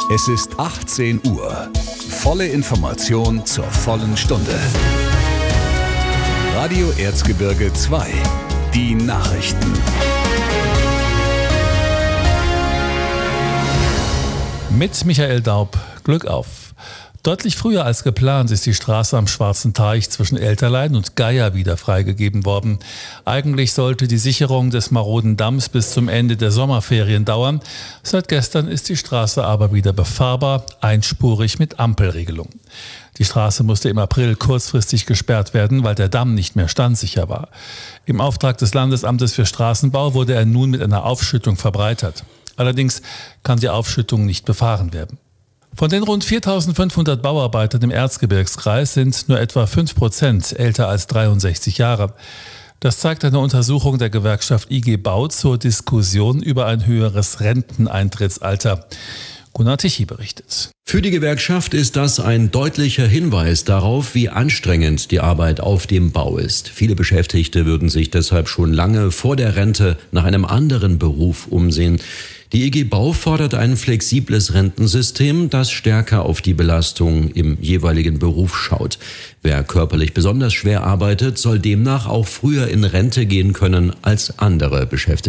Es ist 18 Uhr. Volle Information zur vollen Stunde. Radio Erzgebirge 2. Die Nachrichten. Mit Michael Daub. Glück auf. Deutlich früher als geplant ist die Straße am Schwarzen Teich zwischen Elterlein und Geier wieder freigegeben worden. Eigentlich sollte die Sicherung des maroden Damms bis zum Ende der Sommerferien dauern. Seit gestern ist die Straße aber wieder befahrbar, einspurig mit Ampelregelung. Die Straße musste im April kurzfristig gesperrt werden, weil der Damm nicht mehr standsicher war. Im Auftrag des Landesamtes für Straßenbau wurde er nun mit einer Aufschüttung verbreitert. Allerdings kann die Aufschüttung nicht befahren werden. Von den rund 4.500 Bauarbeitern im Erzgebirgskreis sind nur etwa 5% älter als 63 Jahre. Das zeigt eine Untersuchung der Gewerkschaft IG Bau zur Diskussion über ein höheres Renteneintrittsalter. Gunnar Tichy berichtet. Für die Gewerkschaft ist das ein deutlicher Hinweis darauf, wie anstrengend die Arbeit auf dem Bau ist. Viele Beschäftigte würden sich deshalb schon lange vor der Rente nach einem anderen Beruf umsehen. Die IG Bau fordert ein flexibles Rentensystem, das stärker auf die Belastung im jeweiligen Beruf schaut. Wer körperlich besonders schwer arbeitet, soll demnach auch früher in Rente gehen können als andere Beschäftigte.